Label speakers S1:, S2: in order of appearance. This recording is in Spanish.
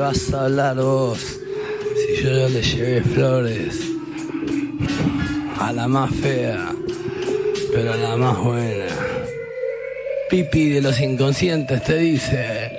S1: vas a hablar vos? Si yo ya le llevé flores a la más fea, pero a la más buena. Pipi de los inconscientes te dice.